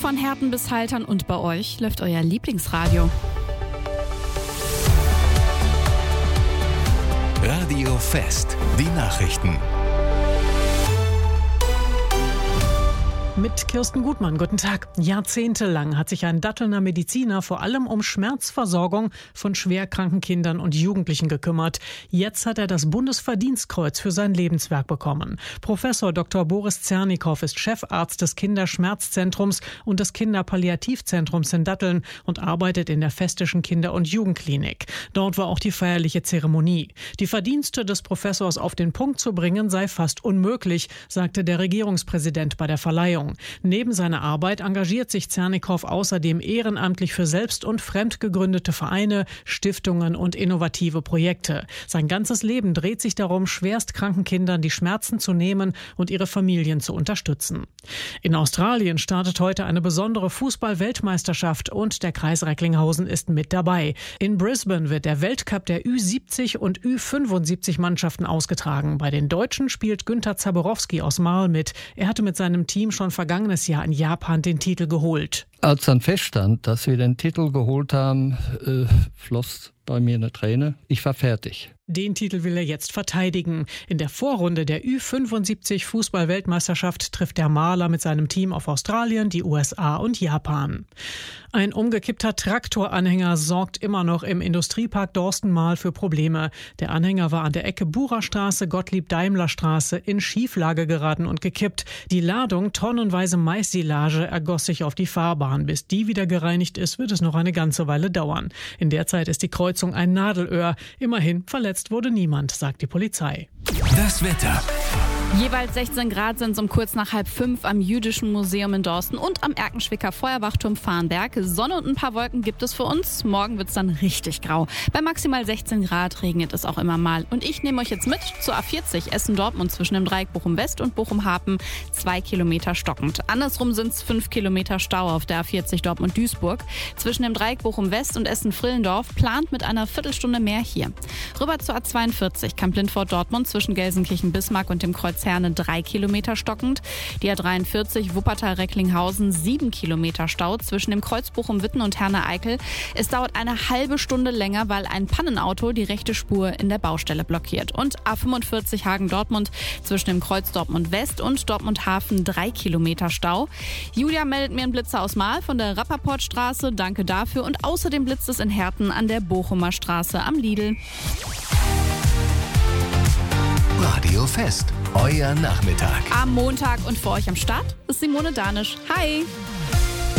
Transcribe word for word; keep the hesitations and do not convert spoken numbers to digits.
von Herten bis Haltern und bei euch läuft euer Lieblingsradio. Radio Fest, die Nachrichten. Mit Kirsten Gutmann, guten Tag. Jahrzehntelang hat sich ein Dattelner Mediziner vor allem um Schmerzversorgung von schwerkranken Kindern und Jugendlichen gekümmert. Jetzt hat er das Bundesverdienstkreuz für sein Lebenswerk bekommen. Professor Doktor Boris Zernikow ist Chefarzt des Kinderschmerzzentrums und des Kinderpalliativzentrums in Datteln und arbeitet in der Festischen Kinder- und Jugendklinik. Dort war auch die feierliche Zeremonie. Die Verdienste des Professors auf den Punkt zu bringen, sei fast unmöglich, sagte der Regierungspräsident bei der Verleihung. Neben seiner Arbeit engagiert sich Zernikow außerdem ehrenamtlich für selbst- und fremd gegründete Vereine, Stiftungen und innovative Projekte. Sein ganzes Leben dreht sich darum, schwerstkranken Kindern die Schmerzen zu nehmen und ihre Familien zu unterstützen. In Australien startet heute eine besondere Fußball-Weltmeisterschaft und der Kreis Recklinghausen ist mit dabei. In Brisbane wird der Weltcup der Ü siebzig und Ü fünfundsiebzig Mannschaften ausgetragen. Bei den Deutschen spielt Günther Zaborowski aus Marl mit. Er hatte mit seinem Team schon vergangenes Jahr in Japan den Titel geholt. Als dann feststand, dass wir den Titel geholt haben, äh, floss bei mir eine Träne. Ich war fertig. Den Titel will er jetzt verteidigen. In der Vorrunde der Ü fünfundsiebzig Fußball-Weltmeisterschaft trifft der Maler mit seinem Team auf Australien, die U S A und Japan. Ein umgekippter Traktoranhänger sorgt immer noch im Industriepark Dorstenmal für Probleme. Der Anhänger war an der Ecke Bucherstraße, Gottlieb-Daimler-Straße in Schieflage geraten und gekippt. Die Ladung, tonnenweise Maissilage, ergoss sich auf die Fahrbahn. Bis die wieder gereinigt ist, wird es noch eine ganze Weile dauern. In der Zeit ist die Kreuzung ein Nadelöhr. Immerhin verletzt wurde niemand, sagt die Polizei. Das Wetter. Jeweils sechzehn Grad sind es um kurz nach halb fünf am Jüdischen Museum in Dorsten und am Erkenschwicker Feuerwachturm Farnberg. Sonne und ein paar Wolken gibt es für uns. Morgen wird es dann richtig grau. Bei maximal sechzehn Grad regnet es auch immer mal. Und ich nehme euch jetzt mit zur A vierzig Essen-Dortmund zwischen dem Dreieck Bochum-West und Bochum-Hapen. Zwei Kilometer stockend. Andersrum sind es fünf Kilometer Stau auf der A vierzig Dortmund-Duisburg. Zwischen dem Dreieck Bochum-West und Essen-Frillendorf plant mit einer Viertelstunde mehr hier. Rüber zur A zweiundvierzig Kamp-Lindfort-Dortmund zwischen Gelsenkirchen-Bismarck und dem Kreuz Herne drei Kilometer stockend. Die A dreiundvierzig Wuppertal-Recklinghausen sieben Kilometer Stau zwischen dem Kreuz Bochum-Witten und Herne-Eickel. Es dauert eine halbe Stunde länger, weil ein Pannenauto die rechte Spur in der Baustelle blockiert. Und A fünfundvierzig Hagen-Dortmund zwischen dem Kreuz Dortmund-West und Dortmund-Hafen drei Kilometer Stau. Julia meldet mir einen Blitzer aus Marl von der Rappaportstraße. Danke dafür. Und außerdem blitzt es in Herten an der Bochumer Straße am Lidl. Radio Fest, euer Nachmittag. Am Montag und für euch am Start ist Simone Danisch. Hi!